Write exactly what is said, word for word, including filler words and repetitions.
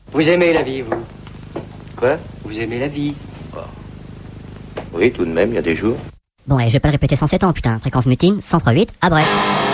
Vous aimez la vie, vous? Quoi? Vous aimez la vie? Oh. Oui, tout de même, il y a des jours. Bon, et je vais pas le répéter cent sept ans, putain. Fréquence mutine, cent trois huit, à Brest.